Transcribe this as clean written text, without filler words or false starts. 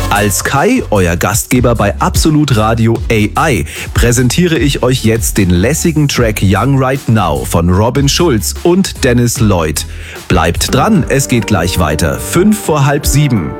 Als Kai, euer Gastgeber bei Absolut Radio AI, präsentiere ich euch jetzt den lässigen Track Young Right Now von Robin Schulz und Dennis Lloyd. Bleibt dran, es geht gleich weiter. 6:55.